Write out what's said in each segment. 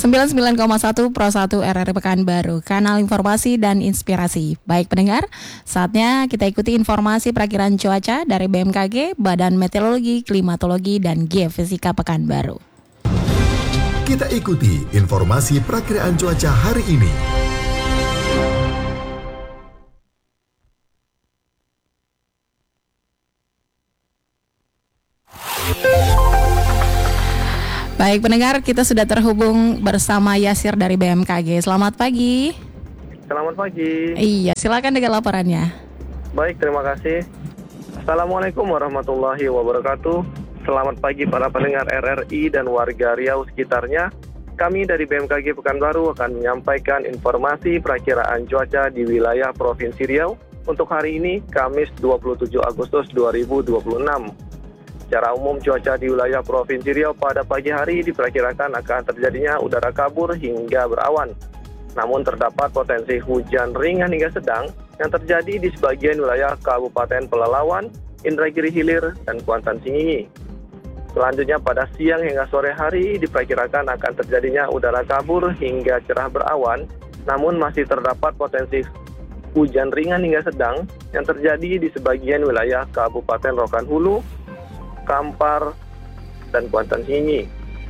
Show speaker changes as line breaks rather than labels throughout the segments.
99,1 Pro 1 RRI Pekanbaru, kanal informasi dan inspirasi. Baik pendengar, saatnya kita ikuti informasi perakiran cuaca dari BMKG, Badan Meteorologi, Klimatologi, dan Geofisika Pekanbaru.
Kita ikuti informasi perakiran cuaca hari ini.
Baik pendengar, kita sudah terhubung bersama Yasir dari BMKG. Selamat pagi.
Selamat pagi.
Iya, silakan dengan laporannya.
Baik, terima kasih. Assalamualaikum warahmatullahi wabarakatuh. Selamat pagi para pendengar RRI dan warga Riau sekitarnya. Kami dari BMKG Pekanbaru akan menyampaikan informasi perakiraan cuaca di wilayah Provinsi Riau untuk hari ini, Kamis 27 Agustus 2026. Secara umum cuaca di wilayah Provinsi Riau pada pagi hari diperkirakan akan terjadinya udara kabur hingga berawan. Namun terdapat potensi hujan ringan hingga sedang yang terjadi di sebagian wilayah Kabupaten Pelalawan, Indragiri Hilir, dan Kuantan Singingi. Selanjutnya pada siang hingga sore hari diperkirakan akan terjadinya udara kabur hingga cerah berawan, namun masih terdapat potensi hujan ringan hingga sedang yang terjadi di sebagian wilayah Kabupaten Rokan Hulu, Kampar, dan Kuantan Singingi.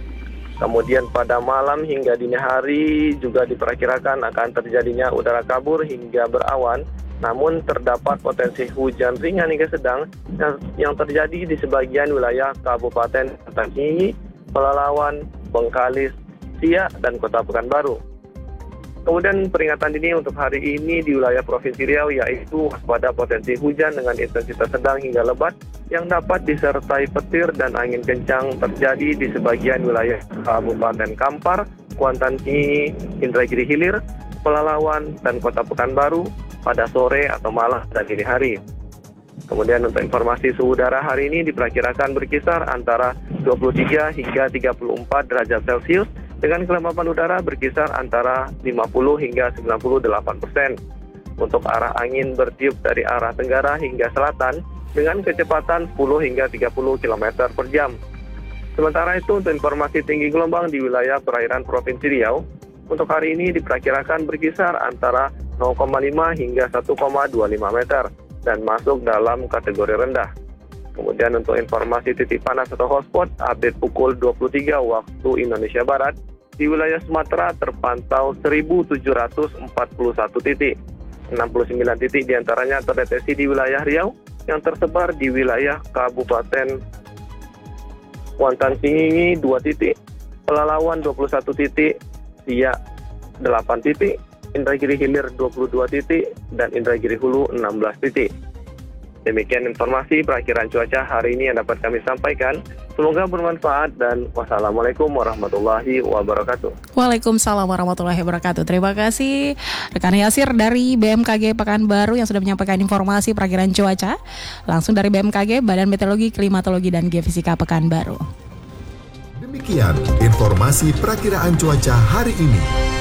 Kemudian pada malam hingga dini hari juga diperkirakan akan terjadinya udara kabur hingga berawan, namun terdapat potensi hujan ringan hingga sedang yang terjadi di sebagian wilayah Kabupaten Kuantan Singingi, Pelalawan, Bengkalis, Siak, dan Kota Pekanbaru. Kemudian peringatan dini untuk hari ini di wilayah Provinsi Riau yaitu waspada potensi hujan dengan intensitas sedang hingga lebat yang dapat disertai petir dan angin kencang terjadi di sebagian wilayah Kabupaten Kampar, Kuantan Singingi, Indragiri Hilir, Pelalawan, dan Kota Pekanbaru pada sore atau malam dan dini hari. Kemudian untuk informasi suhu udara hari ini diperkirakan berkisar antara 23 hingga 34 derajat Celcius dengan kelembapan udara berkisar antara 50 hingga 98%. Untuk arah angin bertiup dari arah tenggara hingga selatan dengan kecepatan 10 hingga 30 km per jam. Sementara itu untuk informasi tinggi gelombang di wilayah perairan Provinsi Riau, untuk hari ini diperkirakan berkisar antara 0,5 hingga 1,25 meter dan masuk dalam kategori rendah. Kemudian untuk informasi titik panas atau hotspot, update pukul 23 waktu Indonesia Barat, di wilayah Sumatera terpantau 1.741 titik. 69 titik diantaranya terdeteksi di wilayah Riau yang tersebar di wilayah Kabupaten Kuantan Singingi 2 titik, Pelalawan 21 titik, Siak 8 titik, Indragiri Hilir 22 titik, dan Indragiri Hulu 16 titik. Demikian informasi perakiran cuaca hari ini yang dapat kami sampaikan. Semoga bermanfaat dan wassalamualaikum warahmatullahi wabarakatuh.
Waalaikumsalam warahmatullahi wabarakatuh. Terima kasih rekan Yasir dari BMKG Pekanbaru yang sudah menyampaikan informasi perakiran cuaca langsung dari BMKG, Badan Meteorologi, Klimatologi, dan Geofisika Pekanbaru.
Demikian informasi perakiraan cuaca hari ini.